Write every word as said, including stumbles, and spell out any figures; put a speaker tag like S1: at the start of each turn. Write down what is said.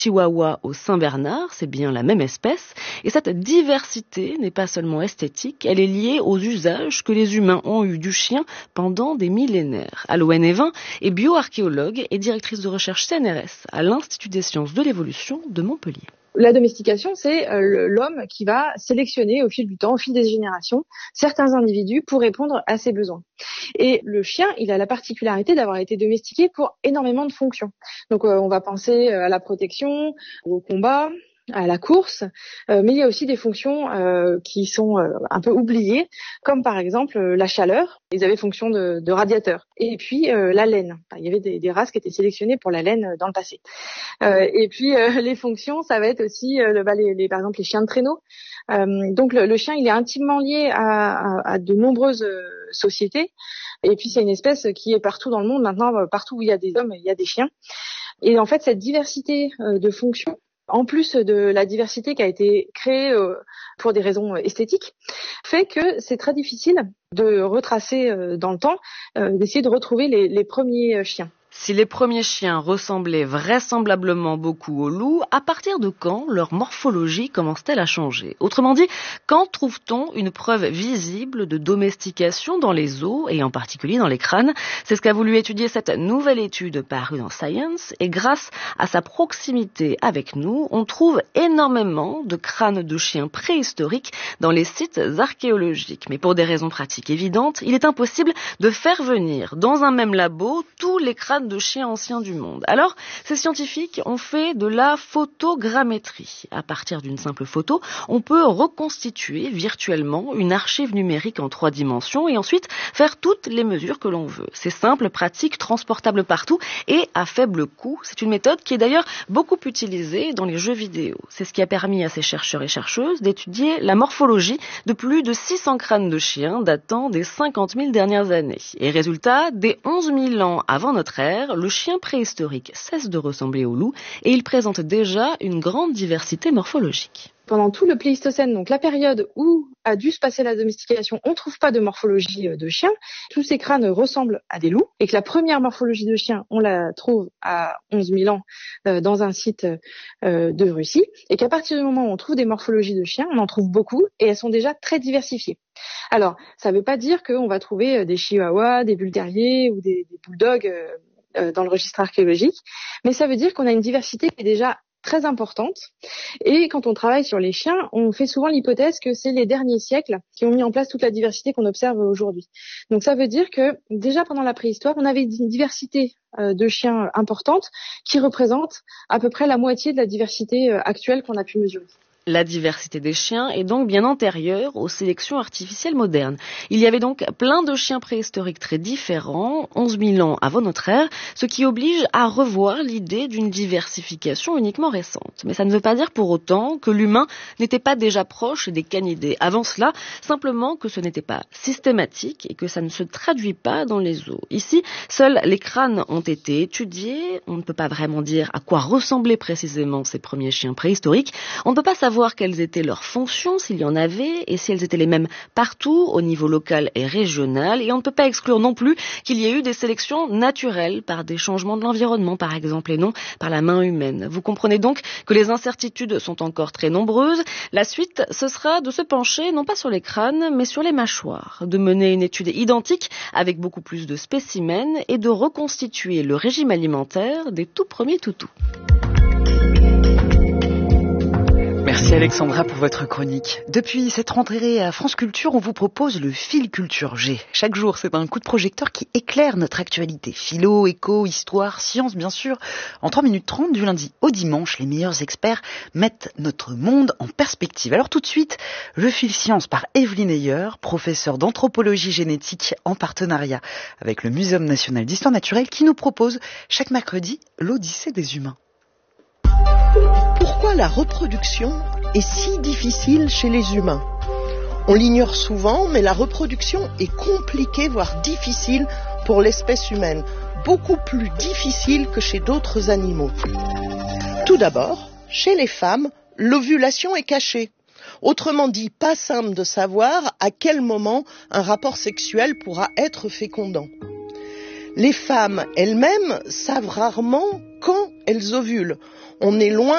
S1: Chihuahua au Saint-Bernard, c'est bien la même espèce. Et cette diversité n'est pas seulement esthétique, elle est liée aux usages que les humains ont eus du chien pendant des millénaires. Aloën Evin est bioarchéologue et directrice de recherche C N R S à l'Institut des sciences de l'évolution de Montpellier.
S2: La domestication, c'est l'homme qui va sélectionner au fil du temps, au fil des générations, certains individus pour répondre à ses besoins. Et le chien, il a la particularité d'avoir été domestiqué pour énormément de fonctions. Donc on va penser à la protection, au combat, à la course, euh, mais il y a aussi des fonctions euh, qui sont euh, un peu oubliées, comme par exemple euh, la chaleur. Ils avaient fonction de, de radiateur. Et puis euh, la laine. Enfin, il y avait des, des races qui étaient sélectionnées pour la laine dans le passé. Euh, et puis euh, les fonctions, ça va être aussi, euh, bah, les, les, par exemple, les chiens de traîneau. Euh, donc le, le chien, il est intimement lié à, à, à de nombreuses euh, sociétés. Et puis c'est une espèce qui est partout dans le monde. Maintenant, partout où il y a des hommes, il y a des chiens. Et en fait, cette diversité euh, de fonctions, en plus de la diversité qui a été créée pour des raisons esthétiques, fait que c'est très difficile de retracer dans le temps, d'essayer de retrouver les, les premiers chiens.
S1: Si les premiers chiens ressemblaient vraisemblablement beaucoup aux loups, à partir de quand leur morphologie commence-t-elle à changer ? Autrement dit, quand trouve-t-on une preuve visible de domestication dans les os et en particulier dans les crânes ? C'est ce qu'a voulu étudier cette nouvelle étude parue dans Science et grâce à sa proximité avec nous, on trouve énormément de crânes de chiens préhistoriques dans les sites archéologiques. Mais pour des raisons pratiques évidentes, il est impossible de faire venir dans un même labo tous les crânes de chiens anciens du monde. Alors, ces scientifiques ont fait de la photogrammétrie. À partir d'une simple photo, on peut reconstituer virtuellement une archive numérique en trois dimensions et ensuite faire toutes les mesures que l'on veut. C'est simple, pratique, transportable partout et à faible coût. C'est une méthode qui est d'ailleurs beaucoup utilisée dans les jeux vidéo. C'est ce qui a permis à ces chercheurs et chercheuses d'étudier la morphologie de plus de six cents crânes de chiens datant des cinquante mille dernières années. Et résultat, dès onze mille ans avant notre ère, le chien préhistorique cesse de ressembler au loup et il présente déjà une grande diversité morphologique.
S2: Pendant tout le Pléistocène, donc la période où a dû se passer la domestication, on ne trouve pas de morphologie de chien. Tous ces crânes ressemblent à des loups et que la première morphologie de chien, on la trouve à onze mille ans euh, dans un site euh, de Russie et qu'à partir du moment où on trouve des morphologies de chiens, on en trouve beaucoup et elles sont déjà très diversifiées. Alors, ça ne veut pas dire qu'on va trouver des chihuahuas, des bull terriers ou des, des bulldogs euh, dans le registre archéologique, mais ça veut dire qu'on a une diversité qui est déjà très importante. Et quand on travaille sur les chiens, on fait souvent l'hypothèse que c'est les derniers siècles qui ont mis en place toute la diversité qu'on observe aujourd'hui. Donc ça veut dire que déjà pendant la préhistoire, on avait une diversité de chiens importante qui représente à peu près la moitié de la diversité actuelle qu'on a pu mesurer.
S1: La diversité des chiens est donc bien antérieure aux sélections artificielles modernes. Il y avait donc plein de chiens préhistoriques très différents, onze mille ans avant notre ère, ce qui oblige à revoir l'idée d'une diversification uniquement récente. Mais ça ne veut pas dire pour autant que l'humain n'était pas déjà proche des canidés. Avant cela, simplement que ce n'était pas systématique et que ça ne se traduit pas dans les os. Ici, seuls les crânes ont été étudiés. On ne peut pas vraiment dire à quoi ressemblaient précisément ces premiers chiens préhistoriques. On ne peut pas savoir voir quelles étaient leurs fonctions, s'il y en avait, et si elles étaient les mêmes partout, au niveau local et régional. Et on ne peut pas exclure non plus qu'il y ait eu des sélections naturelles par des changements de l'environnement, par exemple, et non par la main humaine. Vous comprenez donc que les incertitudes sont encore très nombreuses. La suite, ce sera de se pencher, non pas sur les crânes, mais sur les mâchoires, de mener une étude identique avec beaucoup plus de spécimens et de reconstituer le régime alimentaire des tout premiers toutous.
S3: Merci Alexandra pour votre chronique. Depuis cette rentrée à France Culture, on vous propose le Fil Culture G. Chaque jour, c'est un coup de projecteur qui éclaire notre actualité. Philo, éco, histoire, science, bien sûr. En trois minutes trente, du lundi au dimanche, les meilleurs experts mettent notre monde en perspective. Alors tout de suite, le Fil Science par Evelyne Heyer, professeure d'anthropologie génétique en partenariat avec le Muséum national d'histoire naturelle, qui nous propose chaque mercredi l'Odyssée des humains.
S4: Pourquoi la reproduction est si difficile chez les humains ? On l'ignore souvent, mais la reproduction est compliquée, voire difficile pour l'espèce humaine, beaucoup plus difficile que chez d'autres animaux. Tout d'abord, chez les femmes, l'ovulation est cachée. Autrement dit, pas simple de savoir à quel moment un rapport sexuel pourra être fécondant. Les femmes elles-mêmes savent rarement quand elles ovulent. On est loin